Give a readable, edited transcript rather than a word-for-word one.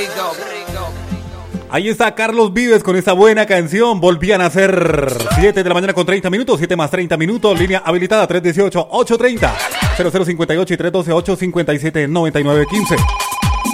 Ahí está Carlos Vives con esa buena canción. Volvían a ser 7 de la mañana con 30 minutos, 7 más 30 minutos. Línea habilitada 318-830-0058 y 312-857-9915.